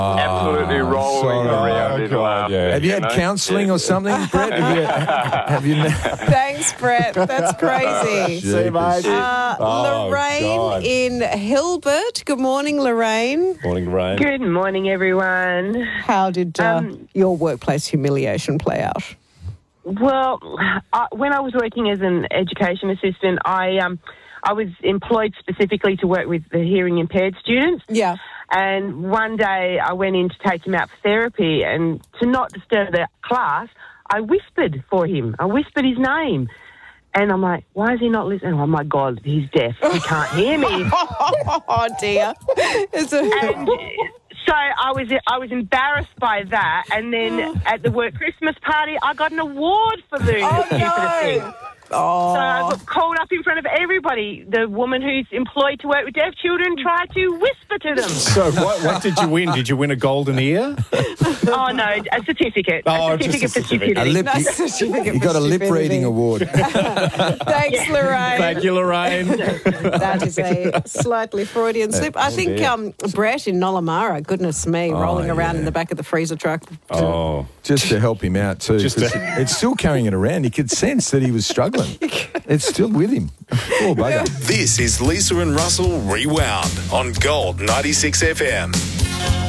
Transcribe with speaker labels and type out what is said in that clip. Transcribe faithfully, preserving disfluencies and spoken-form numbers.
Speaker 1: absolutely rolling
Speaker 2: sorry.
Speaker 1: around
Speaker 2: Oh,
Speaker 1: in
Speaker 2: God,
Speaker 1: laughter.
Speaker 2: yeah. Have you had
Speaker 1: know?
Speaker 2: counselling
Speaker 1: Yeah.
Speaker 2: or something, Brett? Have you? Have you
Speaker 3: Thanks, Brett. That's crazy.
Speaker 2: See you, mate.
Speaker 3: Uh,
Speaker 2: Oh,
Speaker 3: Lorraine
Speaker 2: God.
Speaker 3: in Hilbert. Good morning, Lorraine.
Speaker 2: Morning, Lorraine.
Speaker 4: Good morning, everyone.
Speaker 3: How did uh,
Speaker 4: Um,
Speaker 3: your workplace humiliation play out?
Speaker 4: Well, I, when I was working as an education assistant, I um, I was employed specifically to work with the hearing impaired students.
Speaker 3: Yeah.
Speaker 4: And one day I went in to take him out for therapy, and to not disturb the class, I whispered for him. I whispered his name. And I'm like, why is he not listening? Oh, my God, he's deaf. He can't hear me.
Speaker 3: Oh, dear. It's a...
Speaker 4: And so I was I was embarrassed by that. And then at the work Christmas party, I got an award for doing
Speaker 3: Oh,
Speaker 4: the stupidest
Speaker 3: no.
Speaker 4: thing.
Speaker 3: Oh.
Speaker 4: So I got called up in front of everybody. The woman who's employed to work with deaf children tried to whisper to them.
Speaker 5: So what, what did you win? Did you win a golden ear?
Speaker 4: Oh, no, a certificate.
Speaker 5: Oh,
Speaker 4: a certificate
Speaker 5: just a
Speaker 4: for
Speaker 5: certificate.
Speaker 2: A
Speaker 4: stupidity.
Speaker 2: lip,
Speaker 3: Nice certificate
Speaker 2: you
Speaker 3: for
Speaker 2: got a lip
Speaker 3: stupidity.
Speaker 2: reading award.
Speaker 3: Thanks, Lorraine.
Speaker 5: Thank you, Lorraine.
Speaker 3: That is a slightly Freudian slip. I think
Speaker 5: dear.
Speaker 3: um, Brett in Nollamara, goodness me, rolling around
Speaker 2: yeah.
Speaker 3: in the back of the freezer truck.
Speaker 5: Oh,
Speaker 2: Just to help him out too.
Speaker 5: Just
Speaker 2: 'cause
Speaker 5: to-
Speaker 2: it's still carrying it around. He could sense that he was struggling. It's still with him. Poor bugger.
Speaker 6: This is Lisa and Russell Rewound on Gold ninety-six F M.